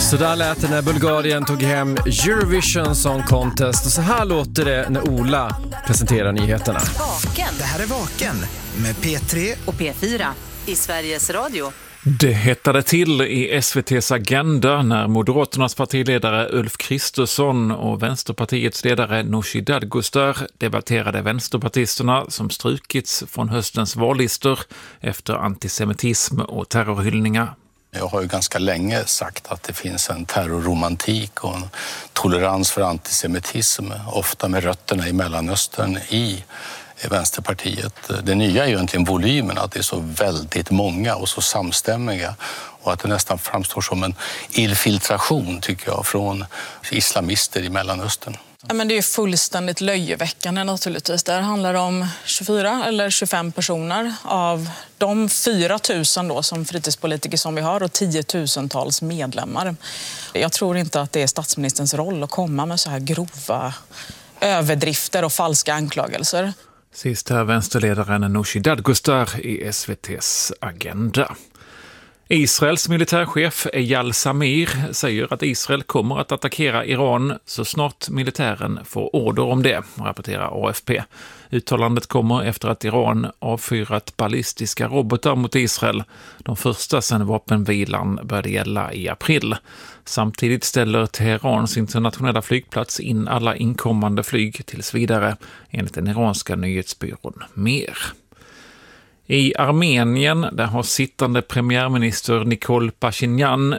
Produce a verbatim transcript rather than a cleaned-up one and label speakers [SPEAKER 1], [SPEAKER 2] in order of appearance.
[SPEAKER 1] Så där lät det när Bulgarien tog hem Eurovision Song Contest. Och så här låter det när Ola presenterar nyheterna.
[SPEAKER 2] Vaken.
[SPEAKER 3] Det här är Vaken med P tre
[SPEAKER 2] och P fyra i Sveriges Radio.
[SPEAKER 4] Det hettade till i S V T:s Agenda när Moderaternas partiledare Ulf Kristersson och Vänsterpartiets ledare Nooshi Dadgostar debatterade vänsterpartisterna som strukits från höstens vallistor efter antisemitism och terrorhyllningar.
[SPEAKER 5] Jag har ju ganska länge sagt att det finns en terrorromantik och en tolerans för antisemitism, ofta med rötterna i Mellanöstern i Vänsterpartiet. Det nya är ju egentligen volymen, att det är så väldigt många och så samstämmiga och att det nästan framstår som en infiltration, tycker jag, från islamister i Mellanöstern.
[SPEAKER 6] Ja, men det är fullständigt löjeväckande naturligtvis. Det handlar om tjugofyra eller tjugofem personer av de fyra tusen då som fritidspolitiker som vi har och tiotusentals medlemmar. Jag tror inte att det är statsministerns roll att komma med så här grova överdrifter och falska anklagelser.
[SPEAKER 4] Sist här vänsterledaren Nooshi Dadgostar i S V T:s Agenda. Israels militärchef Eyal Zamir säger att Israel kommer att attackera Iran så snart militären får order om det, rapporterar A F P. Uttalandet kommer efter att Iran avfyrat ballistiska robotar mot Israel, de första sedan vapenvilan började gälla i april. Samtidigt ställer Teherans internationella flygplats in alla inkommande flyg tills vidare, enligt den iranska nyhetsbyrån Mer. I Armenien där har sittande premiärminister Nikol Pashinyan